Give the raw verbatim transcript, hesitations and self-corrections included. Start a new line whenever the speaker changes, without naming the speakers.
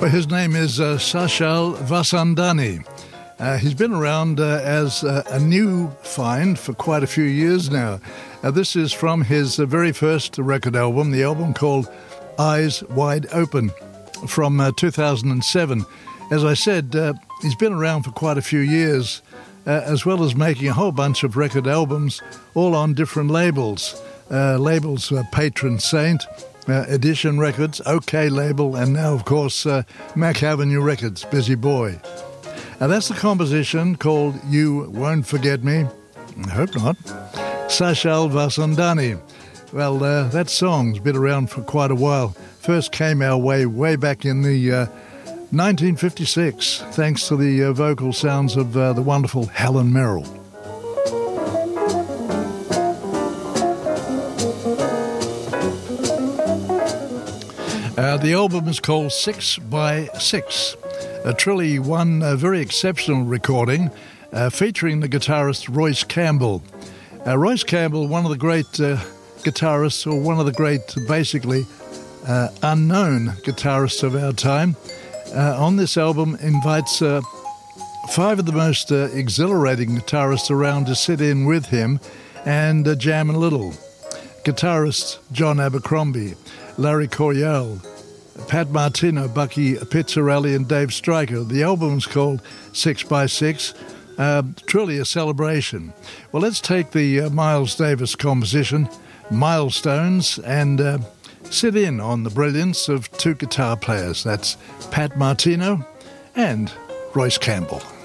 Well, his name is uh, Sachal Vasandani. Uh, he's been around uh, as uh, a new find for quite a few years now. Uh, this is from his uh, very first record album, the album called Eyes Wide Open from uh, two thousand seven. As I said, uh, he's been around for quite a few years, uh, as well as making a whole bunch of record albums, all on different labels. Uh, labels uh, Patron Saint, uh, Edition Records, OK Label, and now, of course, uh, Mac Avenue Records, Busy Boy. Now, that's the composition called You Won't Forget Me. I hope not. Sachal Vasandani. Well, uh, that song's been around for quite a while. First came our way way back in the uh, nineteen fifty-six, thanks to the uh, vocal sounds of uh, the wonderful Helen Merrill. Uh, the album is called Six by Six. A truly one uh, very exceptional recording uh, featuring the guitarist Royce Campbell. Uh, Royce Campbell, one of the great uh, guitarists, or one of the great, basically, uh, unknown guitarists of our time, uh, on this album invites uh, five of the most uh, exhilarating guitarists around to sit in with him and uh, jam a little. Guitarists John Abercrombie, Larry Coryell, Pat Martino, Bucky Pizzarelli and Dave Stryker. The album's called Six by Six. Uh, truly a celebration. Well, let's take the uh, Miles Davis composition, Milestones, and uh, sit in on the brilliance of two guitar players. That's Pat Martino and Royce Campbell.